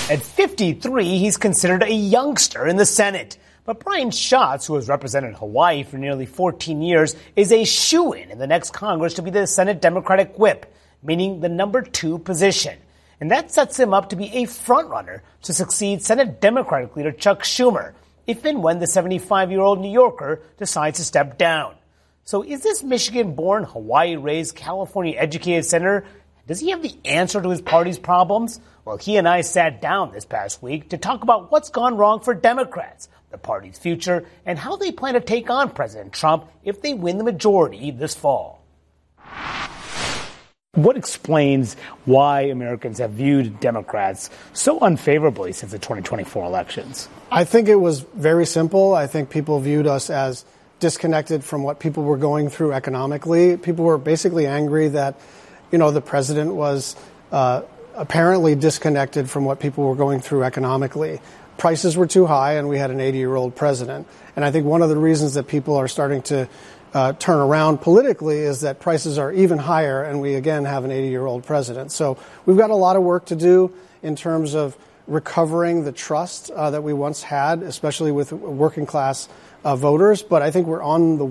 At 53, he's considered a youngster in the Senate. But Brian Schatz, who has represented Hawaii for nearly 14 years, is a shoo-in in the next Congress to be the Senate Democratic whip, meaning the number 2 position. And that sets him up to be a frontrunner to succeed Senate Democratic leader Chuck Schumer, if and when the 75-year-old New Yorker decides to step down. So is this Michigan-born, Hawaii-raised, California-educated senator, does he have the answer to his party's problems? Well, he and I sat down this past week to talk about what's gone wrong for Democrats, the party's future, and how they plan to take on President Trump if they win the majority this fall. What explains why Americans have viewed Democrats so unfavorably since the 2024 elections? I think it was very simple. I think people viewed us as disconnected from what people were going through economically. People were basically angry that, the president was apparently disconnected from what people were going through economically. Prices were too high, and we had an 80-year-old president. And I think one of the reasons that people are starting to turn around politically is that prices are even higher, and we, again, have an 80-year-old president. So we've got a lot of work to do in terms of recovering the trust that we once had, especially with working-class voters. But I think we're on the